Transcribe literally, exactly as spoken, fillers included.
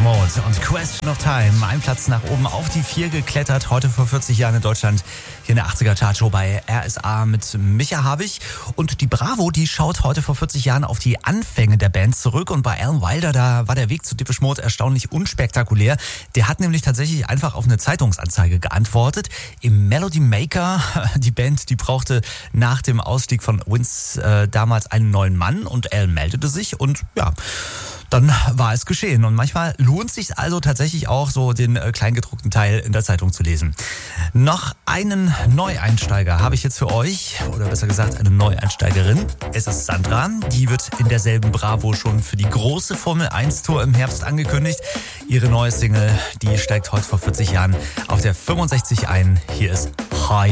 Mode und Question of Time. Ein Platz nach oben auf die vier geklettert. Heute vor vierzig Jahren in Deutschland. Hier in der achtziger Chartshow bei R S A mit Micha Habich. Und die Bravo, die schaut heute vor vierzig Jahren auf die Anfänge der Band zurück. Und bei Alan Wilder, da war der Weg zu Depeche Mode erstaunlich unspektakulär. Der hat nämlich tatsächlich einfach auf eine Zeitungsanzeige geantwortet. Im Melody Maker, die Band, die brauchte nach dem Ausstieg von Vince äh, damals einen neuen Mann. Und Alan meldete sich und ja, dann war es geschehen. Und manchmal lohnt es sich also tatsächlich auch, so den äh, kleingedruckten Teil in der Zeitung zu lesen. Noch einen Neueinsteiger habe ich jetzt für euch, oder besser gesagt eine Neueinsteigerin. Es ist Sandra, die wird in derselben Bravo schon für die große Formel eins Tour im Herbst angekündigt. Ihre neue Single, die steigt heute vor vierzig Jahren auf der fünfundsechzig ein. Hier ist High